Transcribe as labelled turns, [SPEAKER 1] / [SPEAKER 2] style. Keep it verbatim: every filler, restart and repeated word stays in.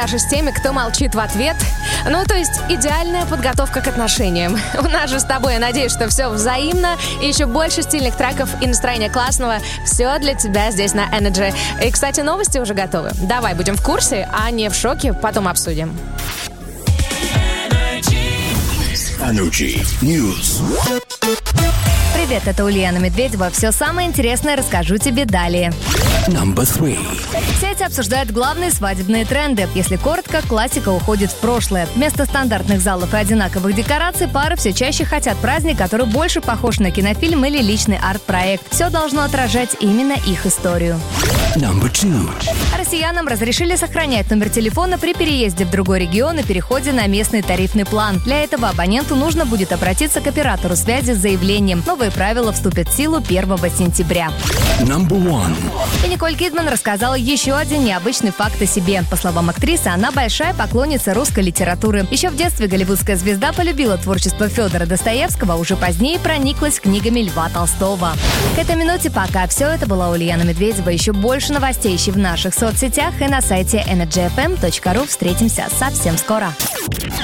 [SPEAKER 1] Даже с теми, кто молчит в ответ. Ну, то есть идеальная подготовка к отношениям. У нас же с тобой, я надеюсь, что все взаимно. И еще больше стильных треков и настроения классного. Все для тебя здесь на Energy. И, кстати, новости уже готовы. Давай будем в курсе, а не в шоке, потом обсудим.
[SPEAKER 2] Energy News.
[SPEAKER 3] Привет, это Ульяна Медведева. Все самое интересное расскажу тебе далее.
[SPEAKER 2] Number three.
[SPEAKER 3] Сети обсуждают главные свадебные тренды. Если коротко, классика уходит в прошлое. Вместо стандартных залов и одинаковых декораций пары все чаще хотят праздник, который больше похож на кинофильм или личный арт-проект. Все должно отражать именно их историю.
[SPEAKER 2] Number two.
[SPEAKER 3] Россиянам разрешили сохранять номер телефона при переезде в другой регион и переходе на местный тарифный план. Для этого абоненту нужно будет обратиться к оператору связи с заявлением. Новые правила вступят в силу первого сентября.
[SPEAKER 2] Number one.
[SPEAKER 3] И Николь Кидман рассказала еще один необычный факт о себе. По словам актрисы, она большая поклонница русской литературы. Еще в детстве голливудская звезда полюбила творчество Федора Достоевского, уже позднее прониклась книгами Льва Толстого. К этой минуте пока все. Это была Ульяна Медведева. Еще больше новостей ищи в наших соцсетях и на сайте энерджи эф эм точка ру. Встретимся совсем скоро.